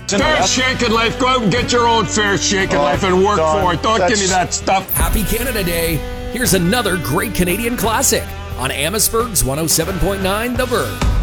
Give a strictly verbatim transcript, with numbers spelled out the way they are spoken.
Fair shake in life. Go out and get your own fair shake in Oh, life and work Don, for it. Don't give me that's- that stuff. Happy Canada Day. Here's another great Canadian classic on Amherstburg's one oh seven point nine The Verb.